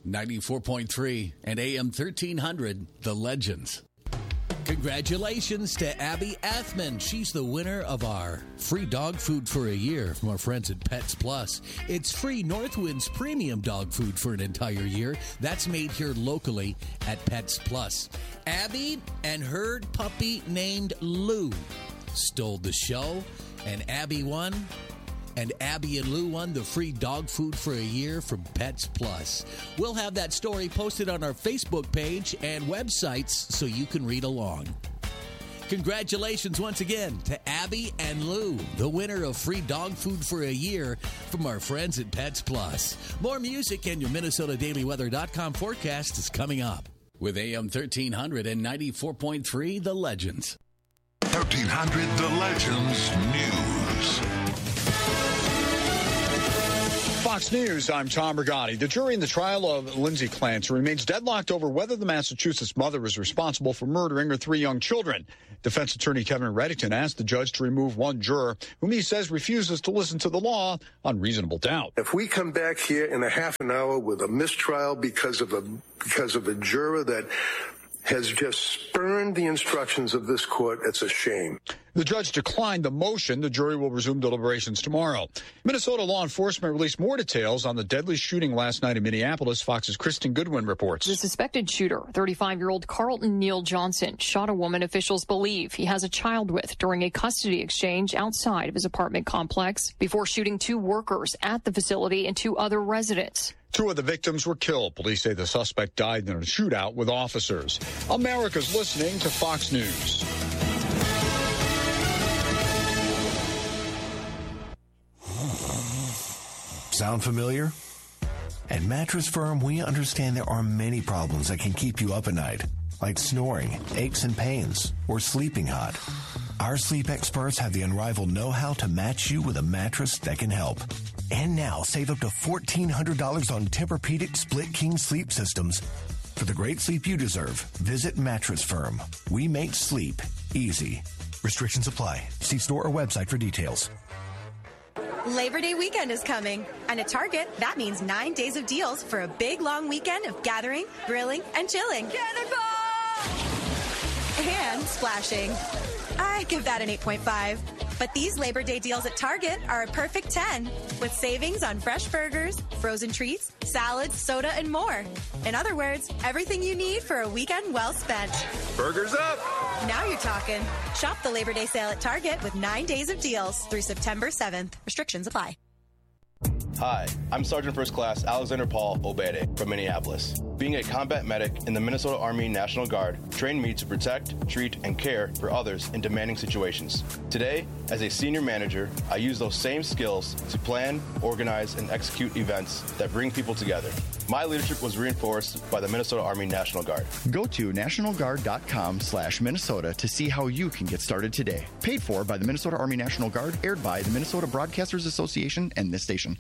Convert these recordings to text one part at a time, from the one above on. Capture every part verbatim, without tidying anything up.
ninety-four point three and A M thirteen hundred, The Legends. Congratulations to Abby Athman. She's the winner of our free dog food for a year from our friends at Pets Plus. It's free Northwind's premium dog food for an entire year. That's made here locally at Pets Plus. Abby and her puppy named Lou stole the show, and Abby won. And Abby and Lou won the free dog food for a year from Pets Plus. We'll have that story posted on our Facebook page and websites so you can read along. Congratulations once again to Abby and Lou, the winner of free dog food for a year from our friends at Pets Plus. More music and your Minnesota Daily Weather dot com forecast is coming up. With A M thirteen hundred and ninety-four point three, The Legends. thirteen hundred The Legends News. Fox News, I'm Tom Rigotti. The jury in the trial of Lindsay Clancy remains deadlocked over whether the Massachusetts mother is responsible for murdering her three young children. Defense attorney Kevin Reddington asked the judge to remove one juror, whom he says refuses to listen to the law on reasonable doubt. If we come back here in a half an hour with a mistrial because of a because of a juror that has just spurned the instructions of this court, it's a shame. The judge declined the motion. The jury will resume deliberations tomorrow. Minnesota law enforcement released more details on the deadly shooting last night in Minneapolis. Fox's Kristen Goodwin reports. The suspected shooter, thirty-five-year-old Carlton Neal Johnson, shot a woman officials believe he has a child with during a custody exchange outside of his apartment complex before shooting two workers at the facility and two other residents. Two of the victims were killed. Police say the suspect died in a shootout with officers. America's listening to Fox News. Sound familiar? At Mattress Firm, we understand there are many problems that can keep you up at night, like snoring, aches and pains, or sleeping hot. Our sleep experts have the unrivaled know-how to match you with a mattress that can help. And now, save up to fourteen hundred dollars on Tempur-Pedic Split King sleep systems. For the great sleep you deserve, visit Mattress Firm. We make sleep easy. Restrictions apply. See store or website for details. Labor Day weekend is coming, and at Target, that means nine days of deals for a big, long weekend of gathering, grilling, and chilling. Cannonball! And splashing. I give that an eight point five. But these Labor Day deals at Target are a perfect ten, with savings on fresh burgers, frozen treats, salads, soda, and more. In other words, everything you need for a weekend well spent. Burgers up! Now you're talking. Shop the Labor Day sale at Target with nine days of deals through September seventh. Restrictions apply. Hi, I'm Sergeant First Class Alexander Paul Obede from Minneapolis. Being a combat medic in the Minnesota Army National Guard trained me to protect, treat, and care for others in demanding situations. Today, as a senior manager, I use those same skills to plan, organize, and execute events that bring people together. My leadership was reinforced by the Minnesota Army National Guard. Go to national guard dot com slash Minnesota to see how you can get started today. Paid for by the Minnesota Army National Guard, aired by the Minnesota Broadcasters Association and this station.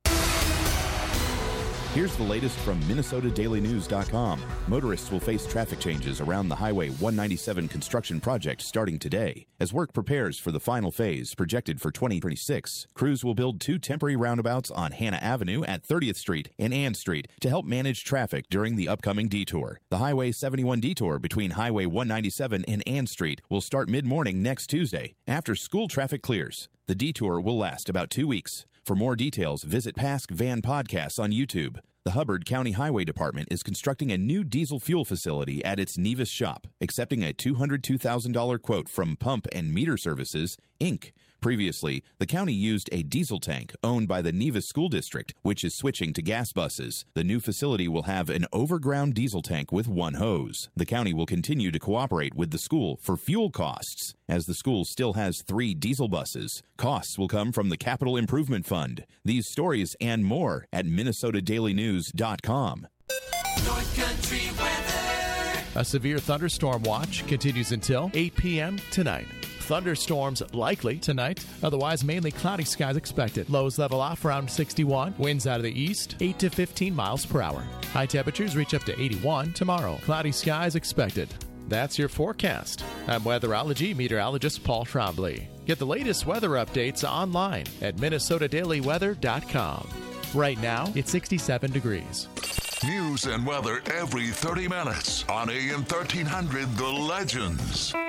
Here's the latest from Minnesota Daily News dot com. Motorists will face traffic changes around the Highway one ninety-seven construction project starting today. As work prepares for the final phase, projected for twenty twenty-six, crews will build two temporary roundabouts on Hannah Avenue at thirtieth Street and Ann Street to help manage traffic during the upcoming detour. The Highway seventy-one detour between Highway one ninety-seven and Ann Street will start mid-morning next Tuesday after school traffic clears. The detour will last about two weeks. For more details, visit Pask Van Podcasts on YouTube. The Hubbard County Highway Department is constructing a new diesel fuel facility at its Nevis shop, accepting a two hundred two thousand dollars quote from Pump and Meter Services, Incorporated. Previously, the county used a diesel tank owned by the Nevis School District, which is switching to gas buses. The new facility will have an overground diesel tank with one hose. The county will continue to cooperate with the school for fuel costs, as the school still has three diesel buses. Costs will come from the Capital Improvement Fund. These stories and more at Minnesota Daily News dot com. North Country weather. A severe thunderstorm watch continues until eight p.m. tonight. Thunderstorms likely tonight. Otherwise, mainly cloudy skies expected. Lows level off around sixty-one. Winds out of the east, eight to fifteen miles per hour. High temperatures reach up to eighty-one tomorrow. Cloudy skies expected. That's your forecast. I'm weatherology meteorologist Paul Trombley. Get the latest weather updates online at Minnesota Daily Weather dot com. Right now, it's sixty-seven degrees. News and weather every thirty minutes on A M thirteen hundred The Legends.